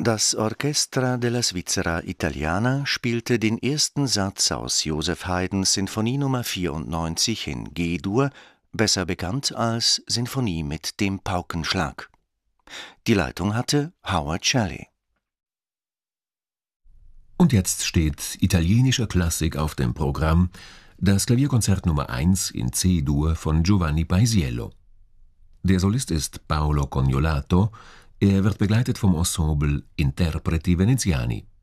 Das Orchestra della Svizzera Italiana spielte den ersten Satz aus Joseph Haydns Sinfonie Nr. 94 in G-Dur, besser bekannt als Sinfonie mit dem Paukenschlag. Die Leitung hatte Howard Shelley. Und jetzt steht italienischer Klassik auf dem Programm, das Klavierkonzert Nummer 1 in C-Dur von Giovanni Paisiello. Der Solist ist Paolo Cognollato, er wird begleitet vom Ensemble Interpreti Veneziani.